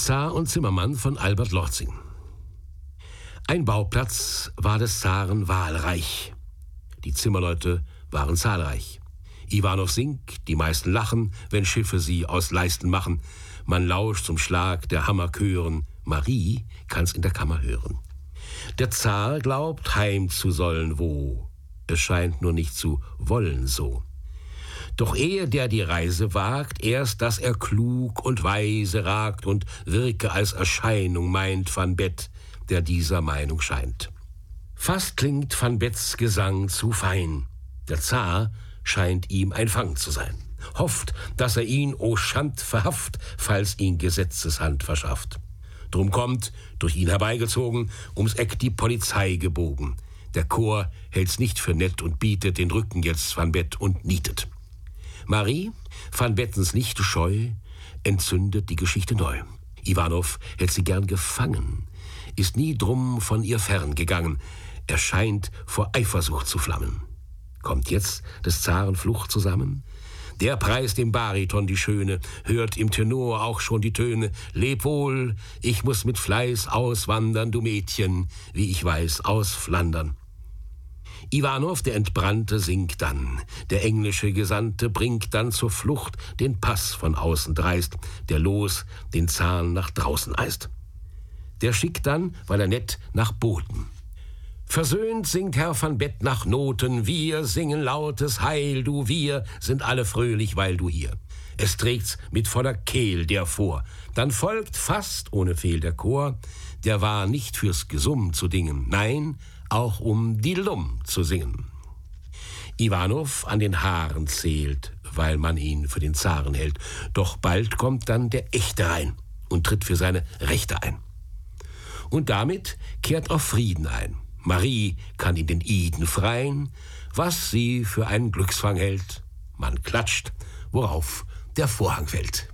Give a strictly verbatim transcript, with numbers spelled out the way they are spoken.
Zar und Zimmermann von Albert Lortzing. Ein Bauplatz war des Zaren Wahlreich. Die Zimmerleute waren zahlreich. Iwanow singt, die meisten lachen, wenn Schiffe sie aus Leisten machen. Man lauscht zum Schlag der Hammerchören, Marie kann's in der Kammer hören. Der Zar glaubt, heim zu sollen wo, es scheint nur nicht zu wollen so. Doch ehe der die Reise wagt, erst, dass er klug und weise ragt und wirke als Erscheinung, meint Van Beth, der dieser Meinung scheint. Fast klingt Van Beths Gesang zu fein, der Zar scheint ihm ein Fang zu sein. Hofft, dass er ihn, o Schand, verhafft, falls ihn Gesetzeshand verschafft. Drum kommt, durch ihn herbeigezogen, ums Eck die Polizei gebogen. Der Chor hält's nicht für nett und bietet den Rücken jetzt Van Beth und nietet. Marie, Van Bettens Nichte scheu, entzündet die Geschichte neu. Iwanow hätt sie gern gefangen, ist nie drum von ihr ferngegangen. Er scheint vor Eifersucht zu flammen. Kommt jetzt des Zaren Flucht zusammen? Der preist im Bariton die Schöne, hört im Tenor auch schon die Töne. Leb wohl, ich muss mit Fleiß auswandern, du Mädchen, wie ich weiß, aus Flandern. Iwanow, der Entbrannte, singt dann. Der englische Gesandte bringt dann zur Flucht den Pass von außen dreist, der los den Zahn nach draußen eist. Der schickt dann, weil er nett, nach Boten. Versöhnt singt Herr Van Beth nach Noten, wir singen lautes Heil, du, wir sind alle fröhlich, weil du hier. Es trägt's mit voller Kehl der vor. Dann folgt fast ohne Fehl der Chor, der war nicht fürs Gesumm zu dingen, nein, auch um Didelum zu singen. Iwanow an den Haaren zählt, weil man ihn für den Zaren hält. Doch bald kommt dann der Echte rein und tritt für seine Rechte ein. Und damit kehrt auch Frieden ein. Marie kann in den Iden freien, was sie für einen Glücksfang hält. Man klatscht, worauf der Vorhang fällt.